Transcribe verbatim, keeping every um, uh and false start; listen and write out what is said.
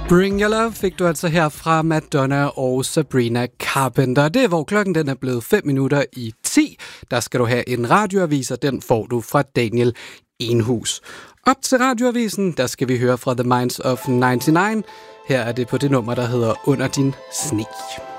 Bring Your Love fik du altså her fra Madonna og Sabrina Carpenter. Det er, hvor klokken den er blevet fem minutter i ti. Der skal du have en radioavis, og den får du fra Daniel Enhus. Op til radioavisen, der skal vi høre fra The Minds of nioghalvfems. Her er det på det nummer, der hedder Under din sne.